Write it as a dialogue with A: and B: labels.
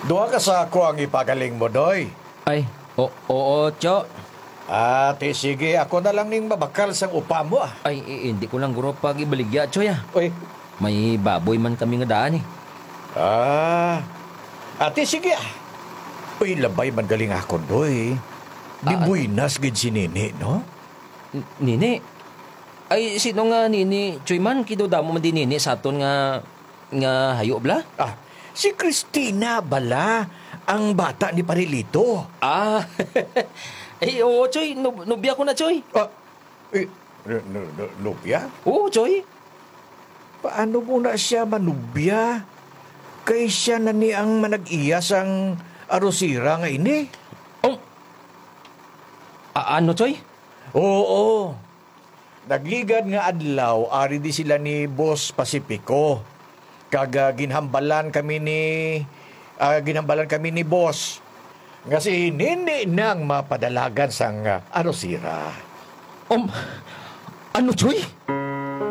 A: Duha ka sa ako ang ipagaling mo, Doy.
B: Ay, oo, Cho.
A: Ate, sige, ako na lang ning mabakal sang upa mo, ah.
B: Ay, hindi ko lang guro pag ibaligya, Choy, ah.
A: Uy.
B: May baboy man kami nga daan, eh.
A: Ate, sige, ah. Uy, labay man galing ako, Doy. Di buinas gid si Nini, no?
B: Nini? Ay, sino nga Nini? Choy man, kidodamo man din Nini sa aton nga hayo bla?
A: Si Christina bala, ang bata ni Parilito.
B: Oo, Choy. Nubya ko na, Choy.
A: Nubya?
B: Oo, Choy.
A: Paano mo na siya manubya? Kay siya na ni ang manag-iyas ang arosira nga ini.
B: Ano, Choy?
A: Oo. Nagligad nga adlaw, ari di sila ni Boss Pacifico. Ginhambalan kami ni Boss. Nga si Nini nang mapadalagan sang arosira.
B: Ano, Choy?